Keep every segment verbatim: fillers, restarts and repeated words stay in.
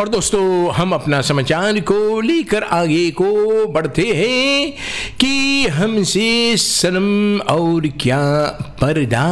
और दोस्तों हम अपना समाचार को लेकर आगे को बढ़ते हैं कि हमसे सनम और क्या पर्दा।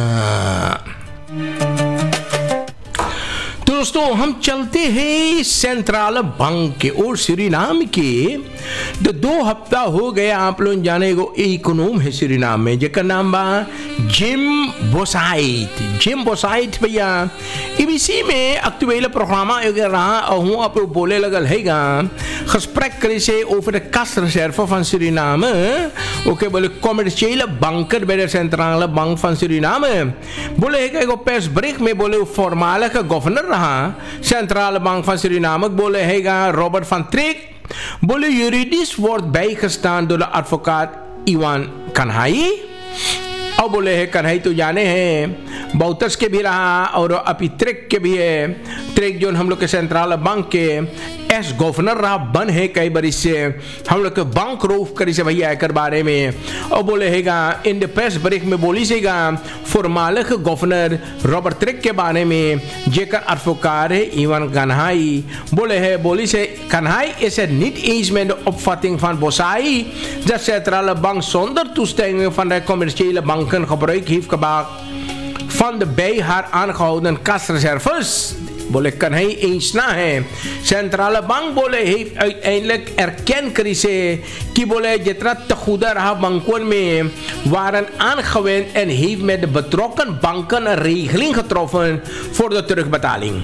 दोस्तों हम चलते हैं सेंट्रल बैंक के और सूरीनाम के तो दो हफ्ता हो गया आप लोग जाने को इकोनॉम है सूरीनाम में जेकर नाम बा जिम बोसाइट। जिम बोसाइट भैया इसी में अक्टूबर प्रोग्राम रहा और हूँ आप बोले लगल है gesprek ze over de kasreserve van Suriname. Oké, बोले commerciële banker bij de centrale bank van Suriname. बोले है कि persbericht में बोले voormalige governor रहा centrale bank van Suriname. बोले है Robert van Treek. बोले juridisch wordt bijgestaan door de advocaat Iwan Kanhai. और बोले है कन्हई तो जाने हैं बहुतस के भी रहा और अभी त्रिक के भी है। त्रिक जो हम लोग के सेंट्रल बैंक के एस गवर्नर रहा बन है कई बार से हम लोग के बैंक रोफ करी से भैया एकर बारे में। और बोले हैगा इन द प्रेस ब्रेक में बोली सेगा फॉर्मालिक गवर्नर रॉबर्ट त्रिक के बारे में जेकर advocaat है इवान कन्हाई। बोले है बोली से Kanhai is het niet eens met de opvatting van Bossai dat centrale bank zonder toestemming van de commerciële banken gebruik heeft gemaakt van de bij haar aangehouden kasreserves. बोले कन्हई eens ना है सेंट्रल बैंक बोले heeft uiteindelijk erkend करी से कि बोले जितना tegoeden रहा banken में waren aangewend en heeft met de betrokken banken een regeling getroffen voor de terugbetaling.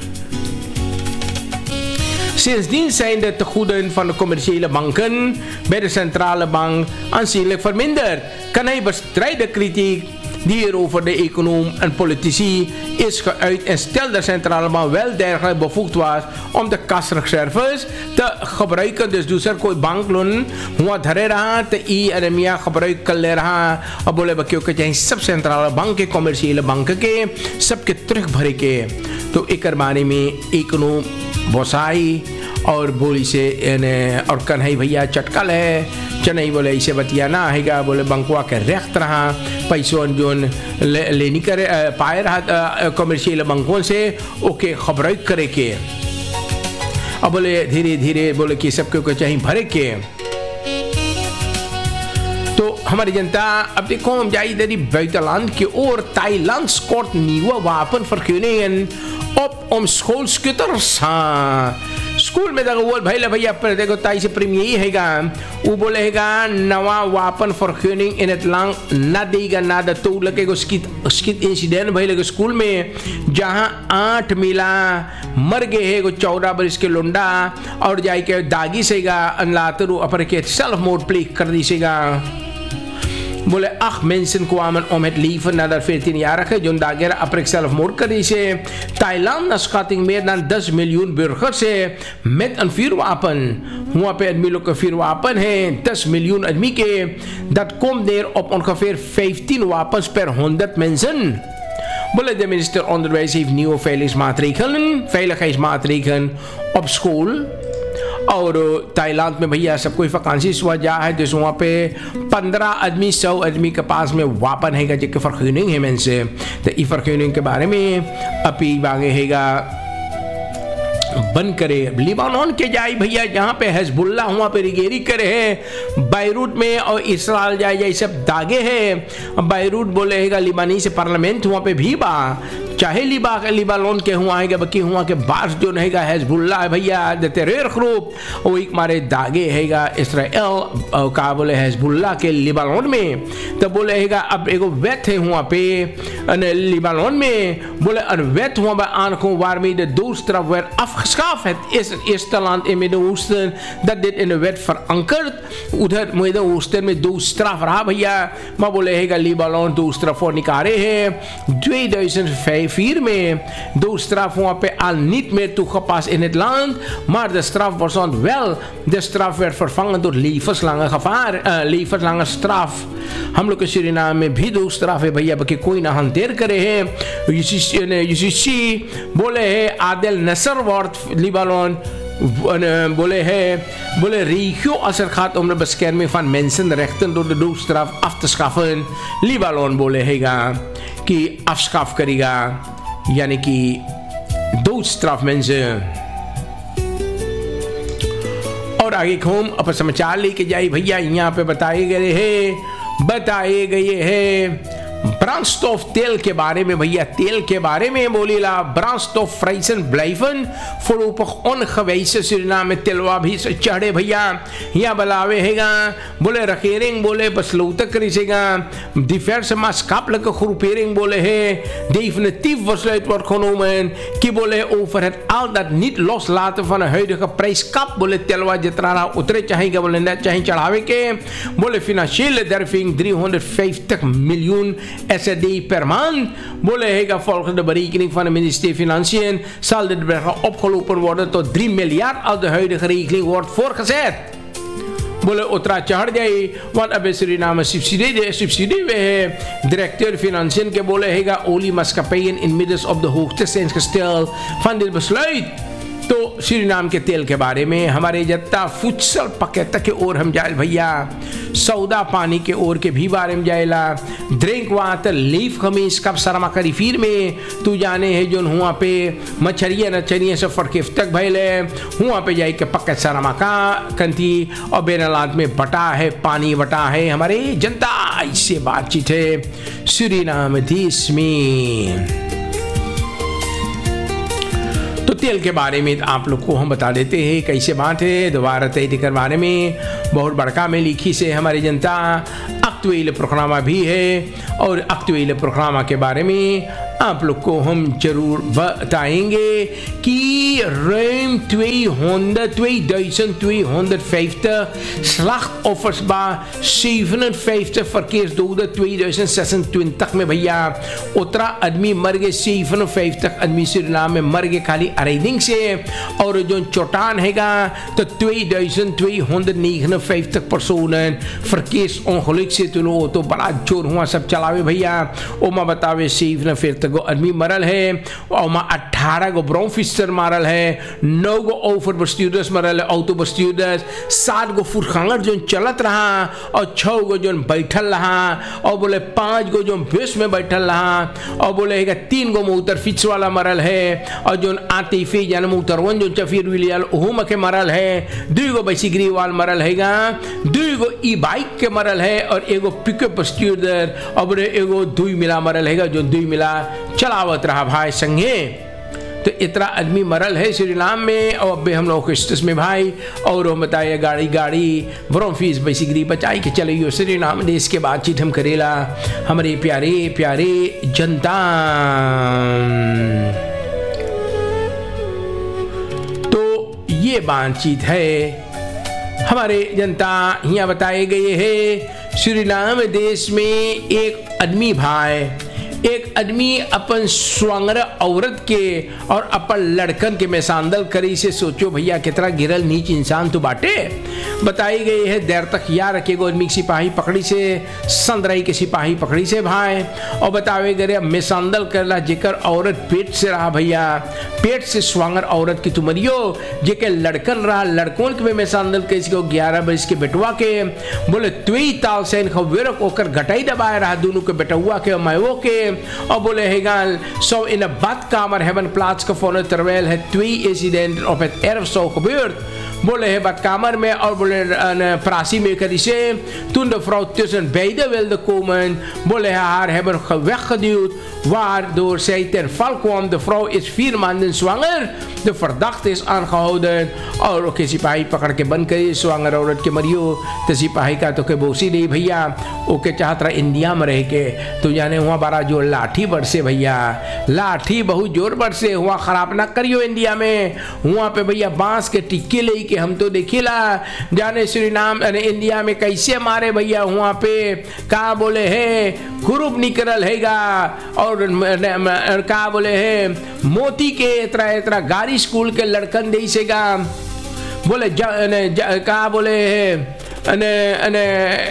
Sindsdien zijn de tegoeden van de commerciële banken bij de centrale bank aanzienlijk verminderd. Kanaai bestrijdt de kritiek die er over de econoom en politici is geuit en stelt de centrale bank wel dergelijk bevoegd was om de kasreserves te gebruiken. Dus दूसर कोई bank loan हुआ धरे रहा तो ई अरमिया gebruik कर ले रहा और बोले बच्चों के चाहे सब सेंट्रल बैंक के कॉमर्शियल बैंक के सबके तुरंत भरे के। तो एक बारे में इकोनॉम बोसाई और बोली से और कन्हई भैया चटकल है चनई बोले इसे बतिया ना हैगा। बोले बंकुआ के रेख्त रहा पैसों जोन ले, लेनी करे पाए रहा कॉमर्शियल बैंकों से ओके खबर करे के। अब बोले धीरे धीरे बोले कि सबके को चाहिए भरे के। तो हमारी जनता अब देखो हम जाई दरी buitenland के और Thailand scoort nieuwe wapenvergunningen op om schoolschutters school में देखो बोल भाई भैया पर देखो ताई से प्रेम यही हैगा वो बोले हैगा नवा वापन फॉरक्यूनिंग इन इतलांग ना देगा ना द तो लगे उसकी उसकी इंसिडेंट भाई लगे स्कूल में जहां आठ मिला मर गए है को चौदह बरस के लोंडा और जाई के दागी सेगा अनलातरू अपर के सेल्फ मोड प्ले कर दी सेगा। बोले acht mensen kwamen om het leven nadat veertien-jarige John Daguerre après zelfmoord is. Thailand naar schatting meer dan zes miljoen burgers met een vuurwapen. Hoe heb je het miljoen vuurwapen? zes miljoen admi ke. Dat komt neer op ongeveer vijftien wapens per honderd mensen. Bolle de minister onderwijs heeft nieuwe veiligheidsmaatregelen, veiligheidsmaatregelen op school. और ताइलांड में भैया सब कोई vacancy हुआ जा है जिस वहाँ पे पंद्रह आदमी सौ आदमी के पास में वापन हैगा जिसके फर्क्यूनिंग है मैंने से तो ई फर्क्यूनिंग के बारे में अपी मांगे हैगा बंद करे। लिबानोन के जाए भैया जहाँ पे हिजबुल्ला वहाँ पे रिगेरी करे है बैरूट में और इसराइल जाए जाए सब दागे है। बैरूट बोले हैगा लिबानी से पार्लियामेंट वहाँ पे भी बा चाहे लिबा लिबानोन के हुआ है बल्कि हुआ के बास जो रहेगा हिजबुल्ला है भैया द टेरर ग्रुप वो एक मारे दागे हैगा इसराइल का बोले हिजबुल्ला के लिबानोन में। तो बोले हैगा अब एगो वेट है वहाँ पे लिबानोन में बोले अनवेट हुआ bij aangekomen waarmee de doodstraf werd afgeschaft. Het is het eerste land in het Midden-Oosten dat dit in de wet verankert. उधर Midden-Oosten में doodstraf रहा भैया maar बोले हैगा लिबानोन doodstraf voor निकाले है tweeduizend vijf में doodstraf वहाँ पे al niet meer toegepast in het land, maar de straf bestond wel. De straf werd vervangen door levenslange gevaar, uh, levenslange straf. हम लोग के सूरीनाम में भी doodstraf है भैया बाकी कोई ना hanteer करे है। यूसीसी बोले है आदिल नसर wordt Libanon बोले है बोले regio als er gaat om de bescherming van mensenrechten door de doodstraf af te schaffen. Libanon बोले हैगा कि afschaf करेगा यानी कि doodstraf mensen और आगे खूम अपन समाचार लेके जाए भैया। यहाँ पे बताए गए है बताए गए है ब्रांडस्टॉफ तेल के बारे में भैया। तेल के बारे में बोलेला ब्रांडस्टॉफ फ्राइसन ब्लाइफन फुरूप ऑन खवैसे सुरीनाम में तेलवा भी से चढ़े भैया। यहाँ बलावे हैगा बोले रखेरिंग बोले बस लौतक करीसेगा डिफेंस मास्काप लग खुरपेरिंग बोले है definitief besluit wordt genomen कि बोले over het al dat niet loslaten van een huidige prijskap बोले तेलवा जितना उतरे चाहेगा बोले न चाहे चढ़ावे के बोले financiële derving driehonderdvijftig miljoen S D per maand. Bolle hega volgens de berekening van het ministerie Financiën zal dit bedrag opgelopen worden tot drie miljard als de huidige regeling wordt voortgezet. बोले उतरा चढ़ जाए one अब Suriname subsidy दे subsidy वे है directeur financiën के बोले हैगा olie maatschappijen inmiddels op de hoogte zijn gesteld van dit besluit. तो सूरीनाम के तेल के बारे में हमारे जत्ता फुटसल पकेट के ओर हम जाए भैया। सौदा पानी के ओर के भी बारे में जाएला ड्रिंक वाटर लीफ खमीस कब शर्मा करी फिर में तू जाने है जो हुआ पे मछरिया नचरिया से फरकिफ तक भैले हुआ पे जाए के पक्के शर्मा का कंती और बेनालात में बटा है पानी बटा है हमारे जनता। इससे बातचीत है सूरीनाम देश में। तो तेल के बारे में आप लोग को हम बता देते हैं कैसे बात है दोबारा तय के बारे में बहुत बड़का में लिखी से हमारी जनता। एक्चुअल प्रोग्रामा भी है और एक्चुअल प्रोग्रामा के बारे में आप लोग को हम जरूर बताएंगे कि ruim tweehonderd, tweeduizend tweehonderdvijftig slachtoffers bij zevenenvijftig verkeersdoden tweeduizend zesentwintig में भैया उतरा आदमी मर गए zevenenvijftig आदमी सूरीनाम में मर गए खाली अरेडिंग से और जो चोटान हैगा तो tweeduizend tweehonderdnegenenvijftig personen verkeersongeluk से तो तो बड़ा जोर हुआ सब चलावे भैया। ओमा बतावे zevenenveertig गो आदमी मरल है और माँ अठारह गो ब्राउनफिस्टर मारल है नौ गो ओवर बस्ट्यूडर्स मरल है ऑटो बस्ट्यूडर्स सात गो फुरखांगर जो चलत रहा और छः गो जो बैठल रहा और बोले पाँच गो जो बेस में बैठल रहा और बोले है तीन गो मोटर फिक्स वाला मरल है और जो आतिफी यानी मोटरवन जो चफीर विलियल ओहू मके मरल है दो गो बैसिग्री वाल मरल हैगा दो गो ई बाइक के मरल है और एगो पिकअप बस्ट्यूडर और बोले एगो दुई मिला मरल हैगा जो दुई मिला चलावत रहा भाई संगे। तो इतना आदमी मरल है सूरीनाम में और अब हम लोग स्टेस में भाई और हम बताए गाड़ी गाड़ी ब्रोफीस बेसिकली बचाई के चले सूरीनाम देश के बातचीत हम करेला हमारे प्यारे प्यारे जनता। तो ये बातचीत है हमारे जनता यहाँ बताए गए है सूरीनाम देश में एक आदमी भाई एक आदमी अपन स्वांगर औरत के और अपन लड़कन के में सांदल करी से सोचो भैया कितना गिरल नीच इंसान तो बाटे। बताई गई है देर तक यार रखे गो आदमी सिपाही पकड़ी से संदराई के सिपाही पकड़ी से भाई और बतावे गए में सांदल करला जेकर औरत पेट से रहा भैया पेट से स्वांगर औरत की तुमरियो जेके लड़कन रहा लड़कों के में सांदल कैसे को ग्यारह बरस के बेटुआ के बोले तुई ताल से खवेरक होकर घटाई दबाए रहा दोनों के बेटुआ के मायवो के और बोले हैगाल zo in de badkamer hebben plaatsgevonden terwijl het twee incidenten op het erf zo gebeurd. बोले है badkamer में और बोले een prasie mee krise toen de vrouw tussen beiden wilde komen बोले haar hebben weggeduwd waardoor zij ten val kwam. De vrouw is vier maanden zwanger. De verdachte is aangehouden और okay सिपाही पकड़ के बंद करी स्वांगर औरत के मरियो तो सिपाही का तो के बोसी नहीं भैया ओके चाहत रहा इंडिया में रह के तो जाने हुआ बारा जो लाठी बरसे भैया लाठी बहुत जोर बरसे हुआ खराब ना करियो इंडिया में हुआ पे भैया बांस के टिक्के ले के हम तो देखिला जाने सूरीनाम इंडिया में कैसे मारे भैया हुआ पे कहा बोले है ग्रुप निकल हैगा और कहा बोले है मोती के इतना इतना गाड़ी स्कूल के लड़कन दे सेगा बोले कहा बोले है अने अने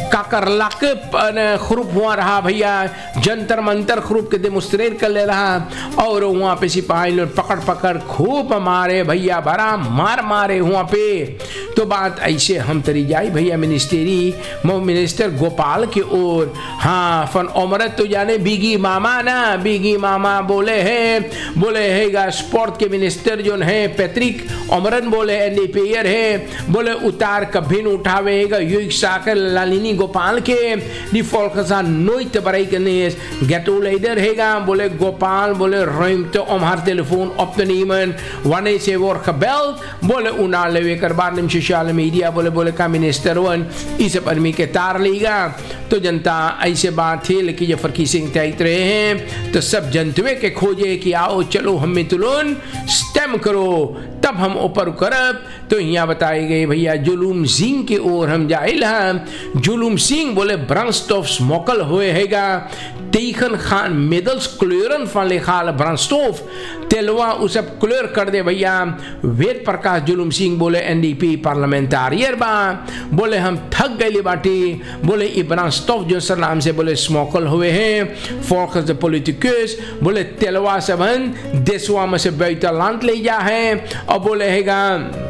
काकरलाक ख्रूप हुआ रहा भैया, जंतर मंतर ख्रूप के डेमोस्ट्रेट कर ले रहा और वहाँ पे सिपाही लोग पकड़ पकड़ खूब मारे भैया, बड़ा मार मारे वहाँ पे। तो बात ऐसे हम तरी जाई भैया मिनिस्टेरी मिनिस्टर गोपाल की ओर। हाँ फन उमरत तो जाने बीगी मामा ना, बीगी मामा बोले हैं, बोले है स्पोर्ट के मिनिस्टर जो है पैट्रिक उमरन बोले एंडी पेयर है, बोले उतार कभी न उठावेगा युग साकर लालिनी गोपाल के दी फोल्कसा नोइत बराई करने गेटो लेडर हैगा, बोले गोपाल बोले रोइम तो उमहर टेलीफोन अपनीमन वाने से वो खबल बोले उना लेवे कर बार निम सोशल मीडिया बोले बोले का मिनिस्टर वन इस आदमी के तार लेगा। तो जनता ऐसे बात थी लेकिन जब फरकी सिंह तैत रहे हैं तो सब जनतवे के खोजे कि आओ चलो हमें तुलन स्टेम करो तब हम ऊपर करब। तो यहाँ बताए गए भैया जुलूम सिंह की ओर हम जाइल हैं। जुलूम सिंह बोले ब्रांस्टोफ मोकल हुए हैगा तीखन खान मेडल्स क्लियरन फाले खाल ब्रांस्टोफ तेलवा उस सब क्लियर कर दे भैया। वेद प्रकाश जुलूम सिंह बोले एनडीपी पार्लियामेंटारियर बा, बोले हम थक गए बाटी, बोले ये ब्रांस्टोफ जो सर नाम से बोले स्मोकल हुए हैं फोकस द पॉलिटिकस, बोले तेलवा सबन देशवा में से बेतलांत ले जा है और बोले हैगा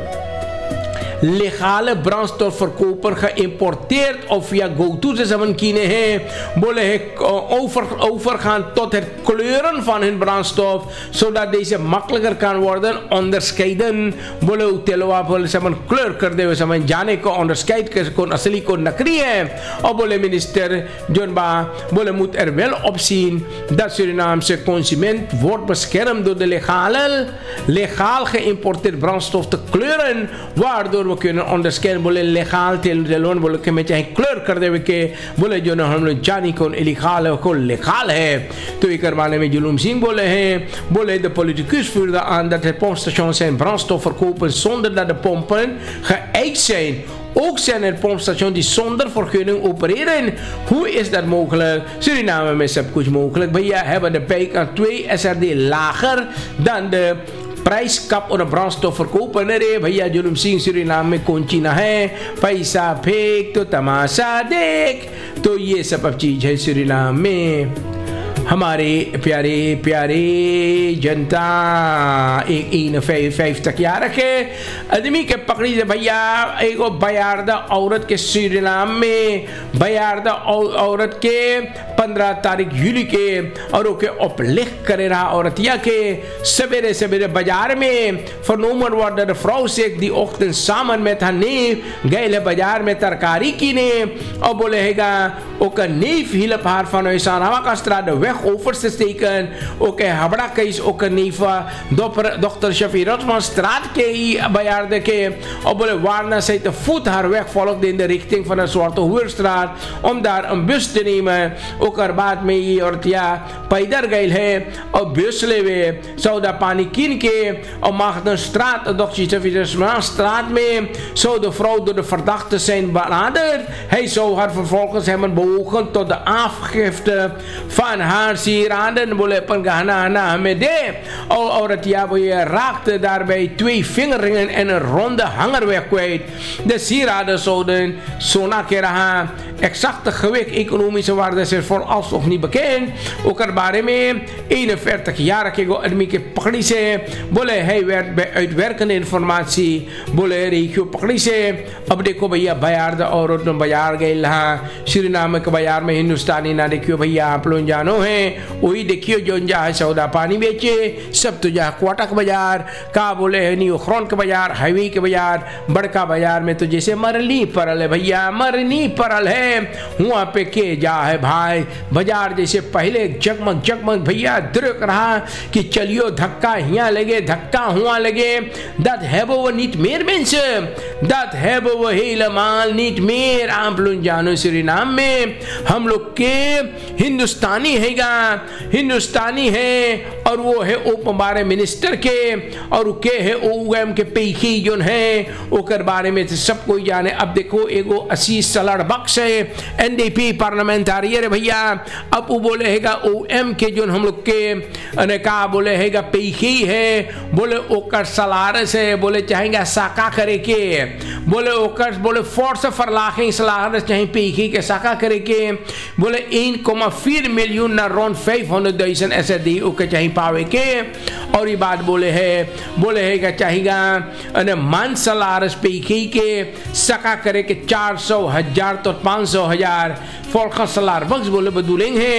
legale brandstof verkoper geïmporteerd of via go-to's hebben kine bolle over, overgaan tot het kleuren van hun brandstof zodat deze makkelijker kan worden onderscheiden. Bolle telwa bolle hebben kleur kerde we hebben जाने को onderscheid kon asli kon nakri है और बोले minister zone बा बोले moet er wel op zien dat Surinaamse consument wordt beschermd door de legale legaal geïmporteerd brandstof te kleuren waardoor we kunnen onderscheiden बोले legaal तेलोन बोले कि मैं चाहे क्लियर कर दे के बोले जो ना हम लोग जानी कौन इलीगल है कौन legaal है। तो एक बारे में जुलूम सिंह बोले हैं बोले de politicus voerde aan dat de pompstations zijn brandstof verkopen zonder dat de pompen geëikt zijn. Ook zijn er pompstations die zonder vergunning opereren. Hoe is dat mogelijk? Suriname met सब कुछ mogelijk. भैया hebben de bijkant twee S R D lager dan de prijskap और brandstof verkopen अरे भैया जुलूम Singh Suriname में कौन चीना है पैसा फेंक तो तमाशा देख। तो ये सब चीज है सुरीनाम में। हमारे प्यारे प्यारे जनता एक इन फैफ याद रखे आदमी के पकड़ी से भैया एक बयारदा औरत के सुरीनाम में बयारदा औरत के पंद्रह तारीख जुलाई के और ओके उपलेख करे रहा औरतिया के सवेरे सवेरे बाजार में फनोमर वार्डर फ्राउ से दी ओख्तन सामान में था ने गए बाजार में तरकारी की ने और बोले हैगा ओका नीफ हिल पहाड़ फनो ईसानावा का स्त्राद वे over te steken. Ook hij habra keis ook een nifa dokter Shafi Rotman straat ke bejaarde ke op de waarna zij te voet haar weg volgde in de richting van de Zwarte Hoerstraat om daar een bus te nemen. Ook er baat mee ortia पैदर गए है और बेसले वे सौदा पानी किन के और माखदन straat de straat mee zou de vrouw door de verdachte zijn benaderd. Hij zou haar vervolgens hebben bewogen tot de afgifte van haar sieraden. Boleh penggahana na mede. Al Auratia boye raakte daarbij twee vingerringen en een ronde hangerweg kwijt. De sieraden zouden zo nakeraha exacte gewicht economische waarde is vooralsnog niet bekend. Ook er बारे में eenenveertig jaar के आदमी के पकड़ी से बोले है uitwerkende informatie बोले रेखियो पकड़ी से अब देखो भैया बयार और बाजार गए लहा सुरीनाम के बाजार में हिंदुस्तानी ना देखियो भैया आप लोग जानो है वही देखियो जो जहाँ सौदा पानी बेचे सब तो जहाँ क्वाटक बाजार का बोले है न्यू खरौन के बाजार हाईवे के बाजार बड़का बाजार में तो जैसे मरनी परल है भैया मरनी परल है वहाँ पे के जा है भाई बाजार जैसे पहले जगमग जगमग भैया दृक रहा कि चलियो धक्का हिया लगे धक्का हुआ लगे dat hebben we niet meer mensen dat hebben we helemaal niet meer आप लोग जानो सुरीनाम में हम लोग के हिंदुस्तानी हैगा हिंदुस्तानी है और वो है उप बारे मिनिस्टर के और के है ओएम के पेखी जोन है ओकर बारे में सब कोई जाने। अब देखो एगो अस्सी सलाड़ बक्स है एनडीपी पार्लियामेंटारियर भैया अब वो बोले हैगा ओएम के जो हम लोग के ने का बोले हैगा पेखी है बोले ओकर सलारस है बोले चाहेंगे साका करे के बोले ओकर बोले फोर्स फरलाखिंग सलारस चाहे पेखी के साका करे के बोले इन कोमा फिर मिलियन ना रोन फाइव हंड्रेड दाइसन ऐसे दी ओके चाहिए पावे के और ये बात बोले है बोले है कि चाहिएगा अने मान सलारस पेखी के सका करे के चार सौ हजार तो पाँच सौ हजार फोल्खा सलार बक्स बोले bedoeling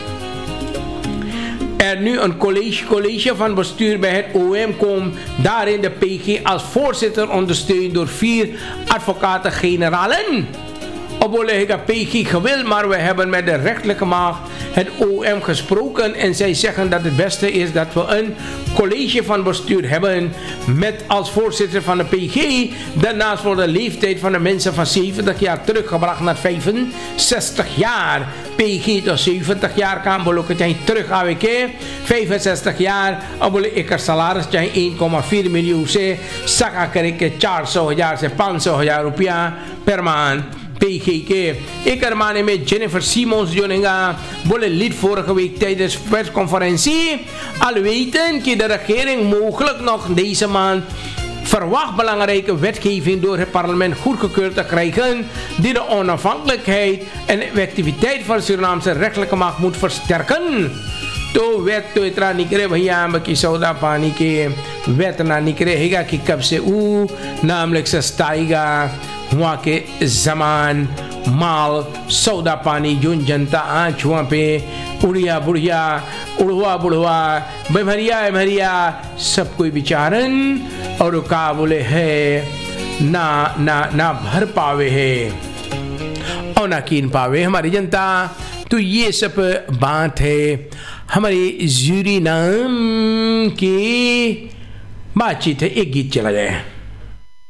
er nu een college, college van bestuur bij het O M komt, daarin de P G als voorzitter ondersteund door vier advocaten-generalen. Op P G gewild, maar we hebben met de rechterlijke macht het O M gesproken en zij zeggen dat het beste is dat we een college van bestuur hebben met als voorzitter van de P G. Daarnaast wordt de leeftijd van de mensen van zeventig jaar teruggebracht naar vijfenzestig jaar. P G tot zeventig jaar kan belokken zijn terug A W K, vijfenzestig jaar, अब एक salaris चाहे एक komma vier miljoen से सका करे के चार सौ हजार से पाँच सौ हजार रुपया per maand. P G के एक माने में जेनिफर Simons Joninga बोले lid vorige week tijdens persconferentie al weten dat de regering mogelijk nog deze maand verwacht belangrijke wetgeving door het parlement goedgekeurd te krijgen die de onafhankelijkheid en effectiviteit van de Surinaamse rechtelijke macht moet versterken. तो वेत तो इतना निकले भैया हम की सौदा पानी के वेत ना निकलेगा कि कब से ऊ नाम लिख सस्ताएगा वहाँ के जमान माल सौदा पानी जोन जनता आँच वहाँ पे उड़िया बुढ़िया उड़वा बुढ़वा बेमरिया एमरिया सब कोई विचारन और का बोले है ना ना ना भर पावे है और ना कीन पावे हमारी जनता। तो ये सब बात है हमारी सूरीनाम की बातचीत है। एक गीत चला जाए।